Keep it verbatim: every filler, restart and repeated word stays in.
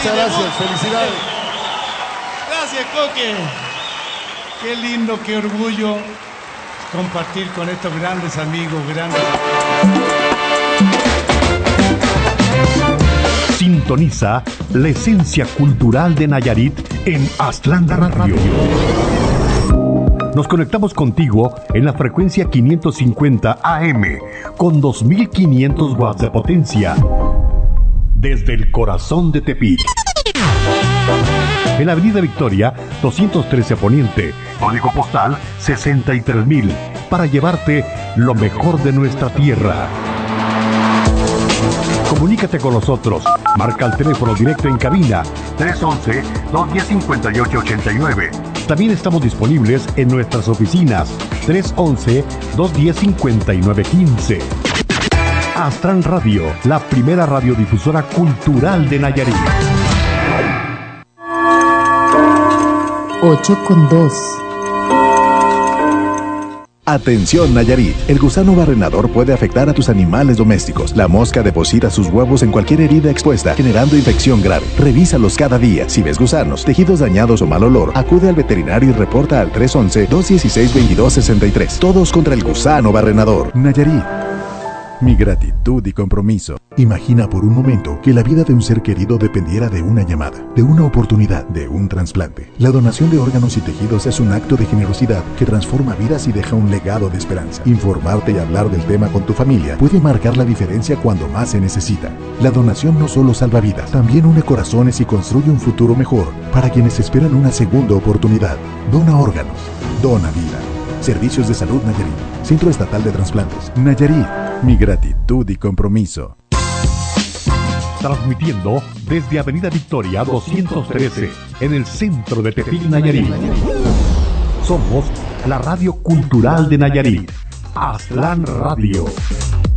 Muchas gracias, felicidades. Gracias, Coque. Qué lindo, qué orgullo compartir con estos grandes amigos, grandes... Sintoniza la esencia cultural de Nayarit en Aztlán Radio. Nos conectamos contigo en la frecuencia quinientos cincuenta A M con dos mil quinientos watts de potencia desde el corazón de Tepic. En la Avenida Victoria doscientos trece Poniente, código postal sesenta y tres mil, para llevarte lo mejor de nuestra tierra. Comunícate con nosotros. Marca el teléfono directo en cabina tres once, dos diez, cincuenta y ocho ochenta y nueve. También estamos disponibles en nuestras oficinas tres once, dos diez, cincuenta y nueve quince. Aztlán Radio, la primera radiodifusora cultural de Nayarit. ocho con dos. Atención Nayarit, el gusano barrenador puede afectar a tus animales domésticos. La mosca deposita sus huevos en cualquier herida expuesta, generando infección grave. Revísalos cada día. Si ves gusanos, tejidos dañados o mal olor, acude al veterinario y reporta al tres once, dos dieciséis, veintidós sesenta y tres. Todos contra el gusano barrenador. Nayarit. Mi gratitud y compromiso. Imagina por un momento que la vida de un ser querido dependiera de una llamada, de una oportunidad, de un trasplante. La donación de órganos y tejidos es un acto de generosidad que transforma vidas y deja un legado de esperanza. Informarte y hablar del tema con tu familia puede marcar la diferencia cuando más se necesita. La donación no solo salva vidas, también une corazones y construye un futuro mejor para quienes esperan una segunda oportunidad. Dona órganos, dona vida. Servicios de Salud Nayarit, Centro Estatal de Trasplantes. Nayarit, mi gratitud y compromiso. Transmitiendo desde Avenida Victoria doscientos trece, en el centro de Tepic, Nayarit. Somos la radio cultural de Nayarit. Aztlán Radio.